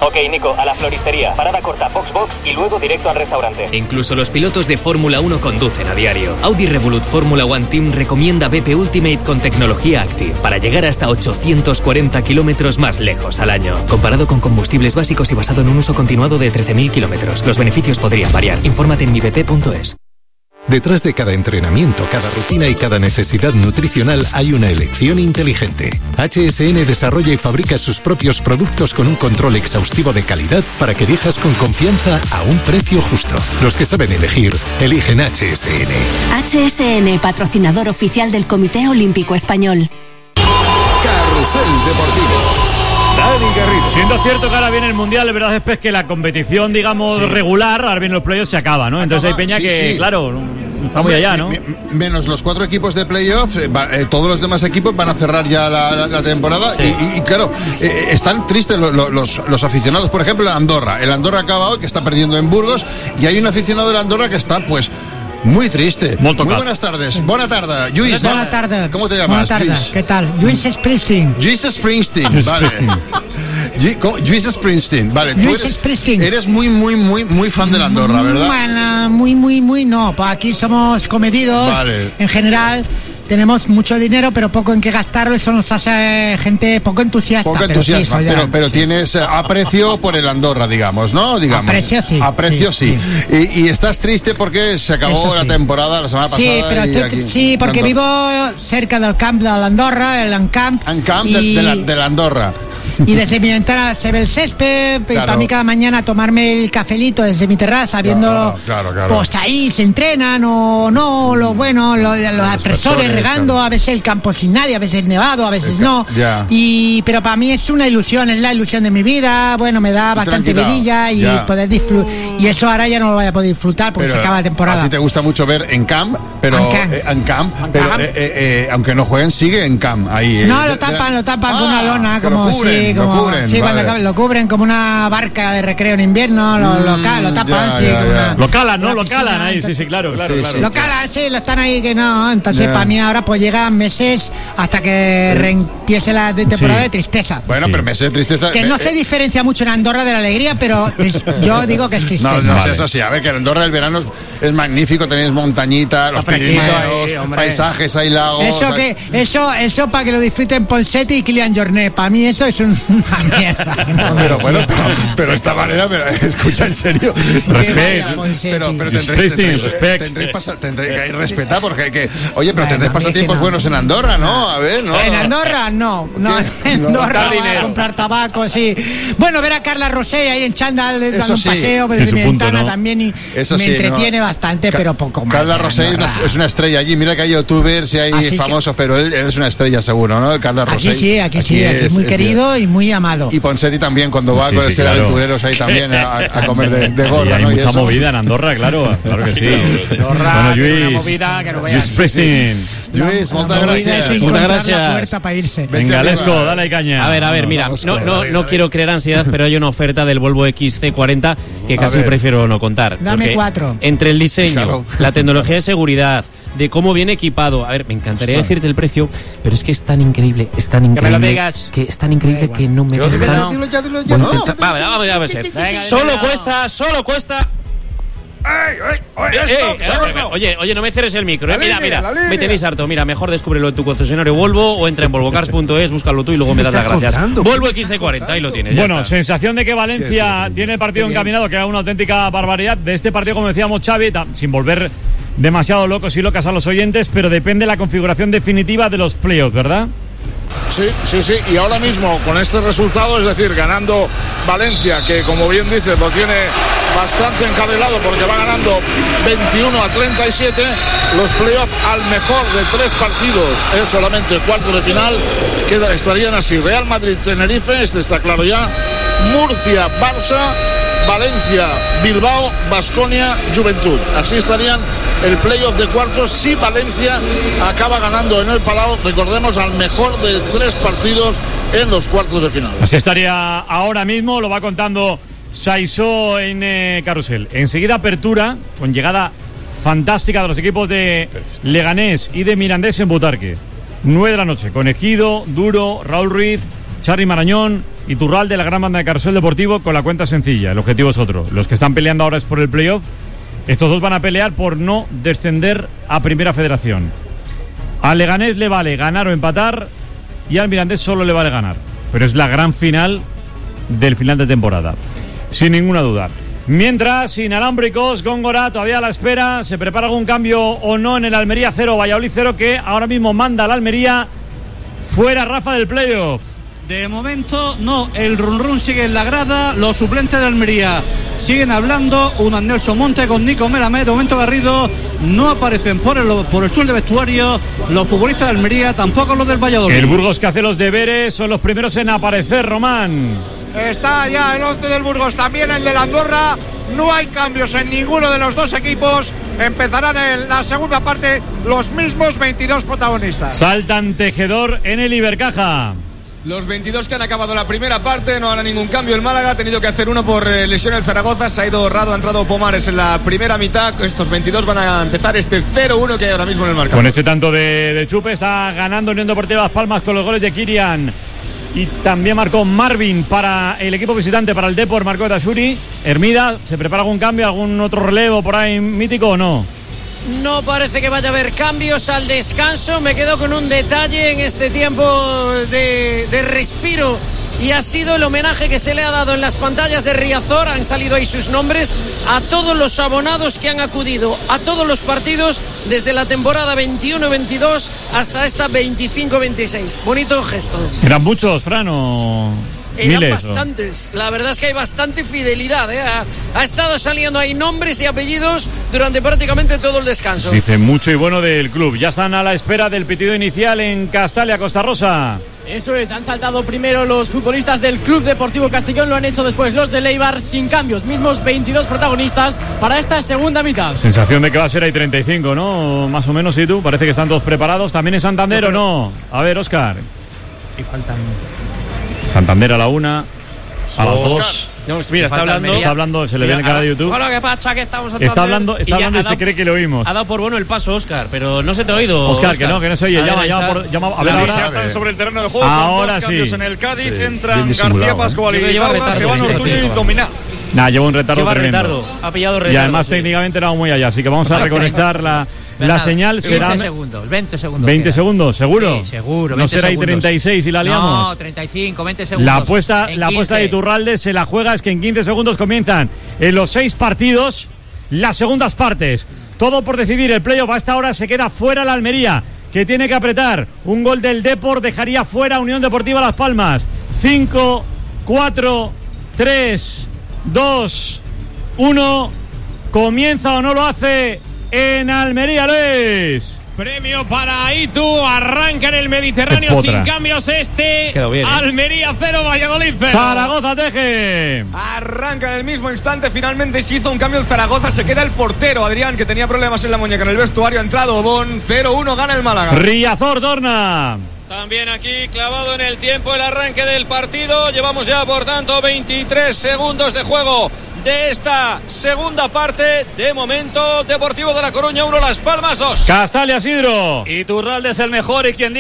Ok, Nico, a la floristería. Parada corta, box y luego directo al restaurante. Incluso los pilotos de Fórmula 1 conducen a diario. Audi Revolut Fórmula One Team recomienda BP Ultimate con tecnología Active para llegar hasta 840 kilómetros más lejos al año. Comparado con combustibles básicos y basado en un uso continuado de 13.000 kilómetros. Los beneficios podrían variar. Infórmate en mibp.es. Detrás de cada entrenamiento, cada rutina y cada necesidad nutricional hay una elección inteligente. HSN desarrolla y fabrica sus propios productos con un control exhaustivo de calidad para que elijas con confianza a un precio justo. Los que saben elegir, eligen HSN. HSN, patrocinador oficial del Comité Olímpico Español. Carrusel Deportivo. Dani Garrido. Siendo cierto que ahora viene el Mundial, la verdad es que la competición, digamos, regular, ahora vienen los playoffs, se acaba, ¿no? Entonces hay peña que, claro, está muy allá, ¿no? Menos los 4 equipos de playoff, todos los demás equipos van a cerrar ya la temporada. Sí. Y claro, están tristes los aficionados. Por ejemplo, el Andorra. El Andorra acaba hoy, que está perdiendo en Burgos, y hay un aficionado del Andorra que está, pues, muy triste. Muy buenas tardes. Buena tarde, Lluís. Buena tarde. ¿Cómo te llamas? Buena tarde. ¿Qué tal? Lluís Springsteen. Lluís Springsteen, vale. Lluís Springsteen, vale. Tú eres muy fan de Andorra, ¿verdad? Bueno, muy no. Pues aquí somos comedidos, vale. En general. Tenemos mucho dinero, pero poco en qué gastarlo. Eso nos hace gente poco entusiasta. Poco entusiasta, pero sí. Tienes aprecio por el Andorra, digamos, ¿no? Digamos. Aprecio sí. Y estás triste porque se acabó la temporada la semana pasada. Sí, porque vivo cerca del camp de l'Andorra, el Encamp. De la Andorra. Y desde mi ventana se ve el césped, claro. Y para mí cada mañana tomarme el cafelito desde mi terraza, viendo claro. Pues ahí se entrenan o no, los aspersores regando, claro. A veces el campo sin nadie, a veces nevado, a veces no. Ya. Pero para mí es una ilusión, es la ilusión de mi vida, bueno, me da bastante vidilla y poder disfrutar. Y eso ahora ya no lo voy a poder disfrutar porque se acaba la temporada. A ti te gusta mucho ver en camp, pero aunque no jueguen, sigue en camp ahí. No, lo tapan con una lona, como si. Lo cubren como una barca de recreo en invierno, lo tapan. Lo calan, ¿no? Lo calan ahí, sí, claro. Lo calan, sí, lo están ahí que no. Entonces, para mí ahora pues llegan meses hasta que reempiece la temporada de tristeza. Bueno, pero meses de tristeza. Que no se diferencia mucho en Andorra de la alegría, pero yo digo que es tristeza. No es así. A ver, que en Andorra el verano es magnífico, tenéis montañitas, los Pirineos, paisajes, hay lagos. Eso para que lo disfruten Ponseti y Kylian Jornet. Para mí eso es una mierda. Pero esta manera, escucha, en serio. Pero tendréis que respetar porque tendréis pasatiempos buenos en Andorra, ¿no? A ver, ¿no? En Andorra no. En Andorra voy a comprar tabaco, sí. Bueno, ver a Carla Rosé ahí en chándal dando un paseo desde mi ventana también y me entretiene bastante, pero poco más. Carla Rosé es una estrella allí. Mira que hay youtubers y hay famosos, pero él es una estrella seguro, ¿no? Carla Rosé. Aquí sí, es muy querido y muy amado. Y Ponsetti también cuando va con el aventureros ahí también a comer de gorra, hay ¿no? mucha movida en Andorra, claro que sí. Andorra, Lluís, Lluís, muchas gracias. Venga, Lesco, dale caña. A ver, mira, no quiero crear ansiedad, pero hay una oferta del Volvo XC40 que casi prefiero no contar. Dame 4. Entre el diseño, la tecnología de seguridad, de cómo viene equipado. A ver, me encantaría decirte el precio, pero es que es tan increíble, que me lo digas. Que es tan increíble que no me dejan. Vamos a ver. Solo cuesta. Oye, no me cierres el micro. Mira, me tenéis harto. Mira, mejor descúbrelo en tu concesionario Volvo o entra en volvocars.es, búscalo tú y luego me das las gracias. Volvo XC40, ahí lo tienes. Bueno, sensación de que Valencia tiene el partido encaminado, que era una auténtica barbaridad. De este partido, como decíamos, Xavi, sin volver demasiado locos y locas a los oyentes, pero depende de la configuración definitiva de los playoffs, ¿verdad? Sí, y ahora mismo con este resultado, es decir, ganando Valencia, que como bien dices lo tiene bastante encarrilado porque va ganando 21-37, los playoffs al mejor de 3 partidos es solamente cuartos de final, estarían así: Real Madrid-Tenerife, este está claro ya, Murcia-Barça, Valencia, Bilbao, Baskonia, Juventud. Así estarían el playoff de cuartos si Valencia acaba ganando en el Palau, recordemos, al mejor de 3 partidos en los cuartos de final. Así estaría ahora mismo, lo va contando Saisó en Carrusel. Enseguida apertura, con llegada fantástica de los equipos de Leganés y de Mirandés en Butarque. 9 de la noche, con Ejido, Duro, Raúl Ruiz, Charly Marañón, Iturralde, la gran banda de Carrusel Deportivo, con la cuenta sencilla. El objetivo es otro. Los que están peleando ahora es por el playoff. Estos dos van a pelear por no descender a Primera Federación. Al Leganés le vale ganar o empatar y al Mirandés solo le vale ganar. Pero es la gran final del final de temporada, sin ninguna duda. Mientras, inalámbricos, Góngora todavía a la espera. ¿Se prepara algún cambio o no en el Almería 0, Valladolid 0, que ahora mismo manda al Almería fuera, Rafa, del playoff? De momento no, el run sigue en la grada. Los suplentes de Almería siguen hablando. Un Nelson Monte con Nico Melamed, de momento Garrido. No aparecen por el túnel de vestuario los futbolistas de Almería, tampoco los del Valladolid. El Burgos, que hace los deberes, son los primeros en aparecer, Román. Está ya el 11 del Burgos, también el de la Andorra. No hay cambios en ninguno de los dos equipos. Empezarán en la segunda parte los mismos 22 protagonistas. Saltan Tejedor en el Ibercaja. Los 22 que han acabado la primera parte, no hará ningún cambio el Málaga, ha tenido que hacer uno por lesión el Zaragoza, se ha ido Rado, ha entrado Pomares en la primera mitad. Estos 22 van a empezar este 0-1 que hay ahora mismo en el marcador. Con ese tanto de Chupe está ganando Unión Deportiva Las Palmas con los goles de Kirian. Y también marcó Marvin para el equipo visitante, para el Depor, marcó Tashuri. Hermida, ¿se prepara algún cambio, algún otro relevo por ahí mítico o no? No parece que vaya a haber cambios al descanso. Me quedo con un detalle en este tiempo de respiro, y ha sido el homenaje que se le ha dado en las pantallas de Riazor. Han salido ahí sus nombres a todos los abonados que han acudido a todos los partidos desde la temporada 21-22 hasta esta 25-26. Bonito gesto. ¿Eran muchos, Fran, o...? Eran bastantes, la verdad es que hay bastante fidelidad, ¿eh? Ha estado saliendo ahí nombres y apellidos durante prácticamente todo el descanso. Dice mucho y bueno del club. Ya están a la espera del pitido inicial en Castalia, Costa Rosa. Eso es, han saltado primero los futbolistas del Club Deportivo Castellón, lo han hecho después los de Leibar, sin cambios, mismos 22 protagonistas para esta segunda mitad. Sensación de que va a ser ahí 35, ¿no? Más o menos, ¿y tú? Parece que están todos preparados. ¿También en Santander o no? A ver, Óscar. Y faltan... Santander a la 1, a las 2. No, mira, está hablando, se le ve en el canal de YouTube. Bueno, ¿qué pasa? Que estamos está hablando y se cree que lo oímos. Ha dado por bueno el paso, Óscar, pero no se te ha oído. Óscar, que no se oye. Llama. A ver, ahora están sobre el terreno de juego. Ahora con dos cambios en el Cádiz. Sí, entran García Pascual y Barba, se van Ortuño y Dominá. Lleva un retardo tremendo. Ha pillado retardo. Y además técnicamente era muy allá, así que vamos a reconectar la señal. Será 20 segundos. 20 segundos, ¿seguro? Sí, seguro. No será ahí 36 y la liamos. No, 35, 20 segundos. La apuesta de Iturralde se la juega, es que en 15 segundos comienzan en los 6 partidos las segundas partes. Todo por decidir el playoff. A esta hora se queda fuera la Almería, que tiene que apretar. Un gol del Depor dejaría fuera a Unión Deportiva Las Palmas. 5, 4, 3, 2, 1. ¿Comienza o no lo hace en Almería, Luis? Premio para Itu, arranca en el Mediterráneo sin cambios Almería 0, Valladolid 0. Zaragoza Teje. Arranca en el mismo instante, finalmente se hizo un cambio en Zaragoza, se queda el portero Adrián, que tenía problemas en la muñeca en el vestuario, ha entrado Obón, 0-1, gana el Málaga. Riazor Dorna. También aquí clavado en el tiempo el arranque del partido, llevamos ya por tanto 23 segundos de juego de esta segunda parte. De momento, Deportivo de La Coruña 1, Las Palmas 2. Castalia Sidro. Iturralde es el mejor y quien